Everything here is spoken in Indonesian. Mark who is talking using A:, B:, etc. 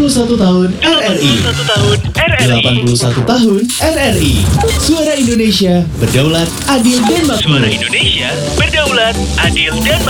A: tahun RRI. 81 tahun RRI. Suara Indonesia berdaulat, adil dan makmur.
B: Suara Indonesia berdaulat, adil dan